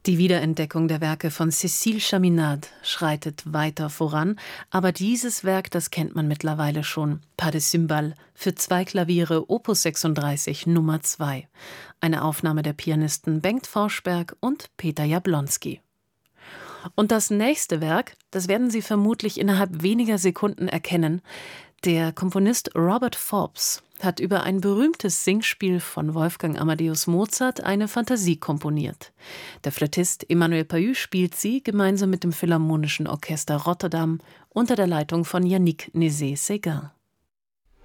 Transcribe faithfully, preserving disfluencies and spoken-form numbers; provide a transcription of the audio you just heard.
Die Wiederentdeckung der Werke von Cécile Chaminade schreitet weiter voran, aber dieses Werk, das kennt man mittlerweile schon. Pas de Cymbales für zwei Klaviere, Opus sechsunddreißig Nummer zwei. Eine Aufnahme der Pianisten Bengt Forsberg und Peter Jablonski. Und das nächste Werk, das werden Sie vermutlich innerhalb weniger Sekunden erkennen. Der Komponist Robert Forbes hat über ein berühmtes Singspiel von Wolfgang Amadeus Mozart eine Fantasie komponiert. Der Flötist Emmanuel Pahud spielt sie gemeinsam mit dem Philharmonischen Orchester Rotterdam unter der Leitung von Yannick Nézet-Séguin.